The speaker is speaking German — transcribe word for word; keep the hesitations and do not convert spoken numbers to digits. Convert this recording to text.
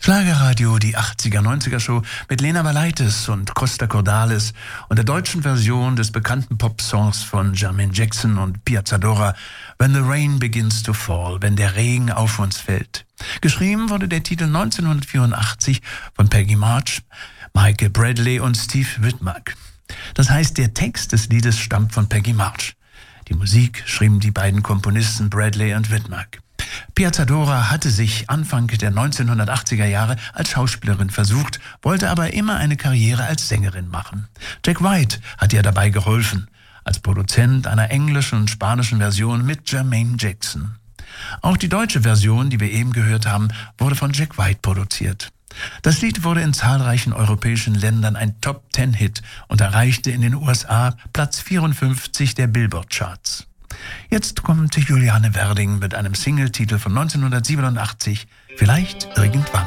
Schlagerradio, die achtziger, neunziger Show mit Lena Valaitis und Costa Cordalis und der deutschen Version des bekannten Popsongs von Jermaine Jackson und Piazzadora When the Rain Begins to Fall, wenn der Regen auf uns fällt. Geschrieben wurde der Titel neunzehnhundertvierundachtzig von Peggy March, Michael Bradley und Steve Whitmark. Das heißt, der Text des Liedes stammt von Peggy March. Die Musik schrieben die beiden Komponisten Bradley und Whitmark. Piazzadora hatte sich Anfang der neunzehnhundertachtziger Jahre als Schauspielerin versucht, wollte aber immer eine Karriere als Sängerin machen. Jack White hat ihr dabei geholfen, als Produzent einer englischen und spanischen Version mit Jermaine Jackson. Auch die deutsche Version, die wir eben gehört haben, wurde von Jack White produziert. Das Lied wurde in zahlreichen europäischen Ländern ein Top-Ten-Hit und erreichte in den U S A Platz vierundfünfzig der Billboard-Charts. Jetzt kommt Juliane Werding mit einem Singletitel von neunzehnhundertsiebenundachtzig, Vielleicht irgendwann.